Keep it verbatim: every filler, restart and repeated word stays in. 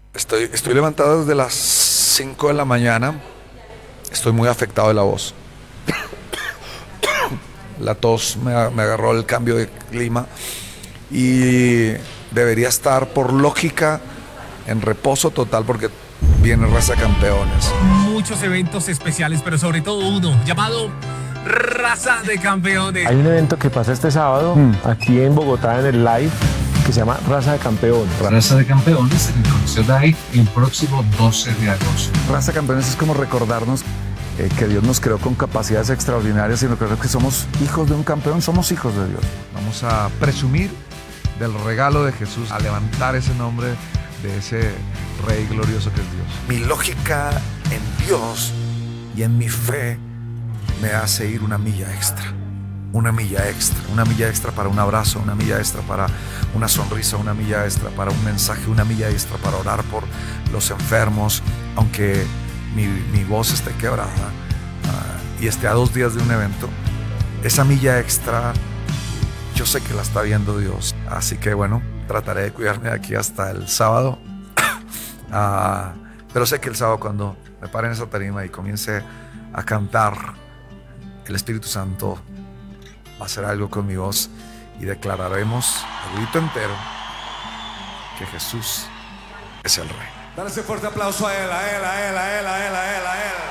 Estoy, estoy levantado desde las cinco de la mañana. Estoy muy afectado de la voz. La tos me, me agarró el cambio de clima y debería estar por lógica en reposo total porque viene Raza de Campeones. Muchos eventos especiales, pero sobre todo uno llamado Raza de Campeones. Hay un evento que pasa este sábado mm. aquí en Bogotá en el live que se llama Raza de Campeones. Raza de Campeones en el Coliseo Live el próximo doce de agosto. Raza de Campeones es como recordarnos eh, que Dios nos creó con capacidades extraordinarias y nos creó que somos hijos de un campeón, somos hijos de Dios. Vamos a presumir del regalo de Jesús, a levantar ese nombre de ese Rey glorioso que es Dios. Mi lógica en Dios y en mi fe me hace ir una milla extra. Una milla extra, una milla extra para un abrazo, una milla extra para una sonrisa, una milla extra para un mensaje, una milla extra para orar por los enfermos, aunque mi, mi voz esté quebrada uh, y esté a dos días de un evento. Esa milla extra yo sé que la está viendo Dios, así que bueno, trataré de cuidarme de aquí hasta el sábado. uh, pero sé que el sábado, cuando me pare en esa tarima y comience a cantar, el Espíritu Santo va a hacer algo con mi voz y declararemos a grito entero que Jesús es el Rey. Dale ese fuerte aplauso a él, a él, a él, a él, a él, a él, a él.